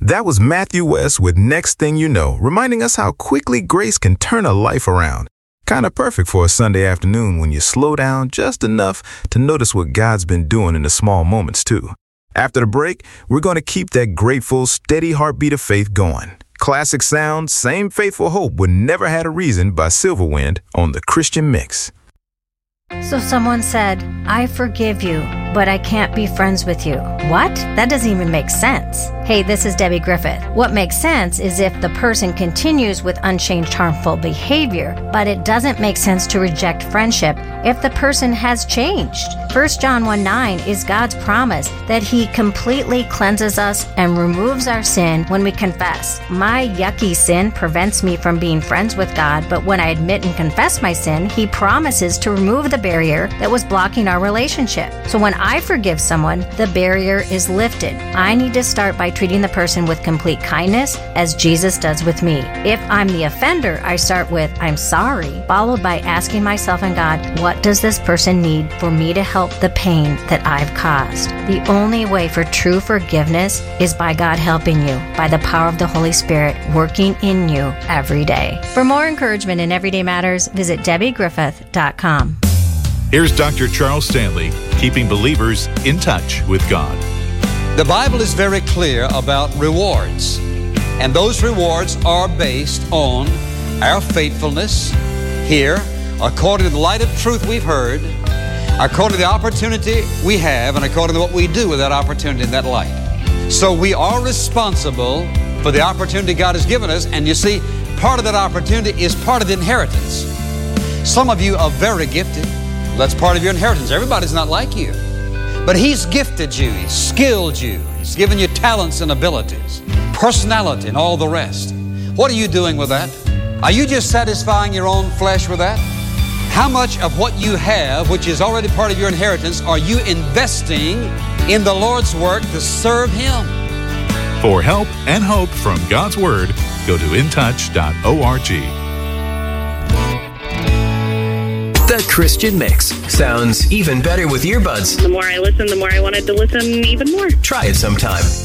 That was Matthew West with Next Thing You Know, reminding us how quickly grace can turn a life around. Kind of perfect for a Sunday afternoon when you slow down just enough to notice what God's been doing in the small moments too. After the break, we're going to keep that grateful, steady heartbeat of faith going. Classic sound, same faithful hope with Never Had a Reason by Silverwind on the Christian Mix. So someone said, I forgive you, but I can't be friends with you. What? That doesn't even make sense. Hey, this is Debbie Griffith. What makes sense is if the person continues with unchanged harmful behavior, but it doesn't make sense to reject friendship if the person has changed. 1 John 1:9 is God's promise that He completely cleanses us and removes our sin when we confess. My yucky sin prevents me from being friends with God, but when I admit and confess my sin, He promises to remove the barrier that was blocking our relationship. So when I forgive someone, the barrier is lifted. I need to start by treating the person with complete kindness, as Jesus does with me. If I'm the offender, I start with, I'm sorry, followed by asking myself and God, what does this person need for me to help the pain that I've caused? The only way for true forgiveness is by God helping you, by the power of the Holy Spirit working in you every day. For more encouragement in Everyday Matters, visit DebbieGriffith.com. Here's Dr. Charles Stanley, keeping believers in touch with God. The Bible is very clear about rewards, and those rewards are based on our faithfulness here, according to the light of truth we've heard, according to the opportunity we have, and according to what we do with that opportunity in that light. So we are responsible for the opportunity God has given us, and you see, part of that opportunity is part of the inheritance. Some of you are very gifted. That's part of your inheritance. Everybody's not like you. But He's gifted you, He's skilled you, He's given you talents and abilities, personality and all the rest. What are you doing with that? Are you just satisfying your own flesh with that? How much of what you have, which is already part of your inheritance, are you investing in the Lord's work to serve Him? For help and hope from God's Word, go to intouch.org. The Christian Mix sounds even better with earbuds. The more I listen, the more I wanted to listen even more. Try it sometime.